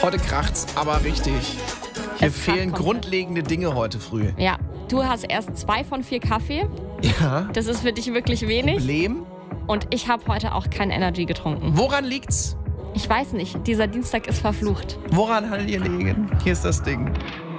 Heute kracht's aber richtig. Hier Es kracht fehlen komplett. grundlegende Dinge heute früh. Ja, du hast erst 2 von 4 Kaffee. Ja. Das ist für dich wirklich wenig. Problem? Und ich habe heute auch kein Energy getrunken. Woran liegt's? Ich weiß nicht, dieser Dienstag ist verflucht. Woran hat ihr liegen? Hier ist das Ding.